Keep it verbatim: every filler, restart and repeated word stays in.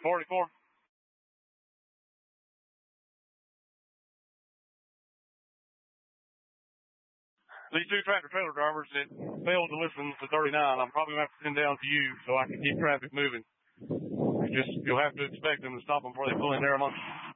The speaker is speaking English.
forty-four. These two tractor trailer drivers that failed to listen to thirty-nine, I'm probably going to have to send down to you so I can keep traffic moving. Just, you'll have to expect them to stop them before they pull in there amongst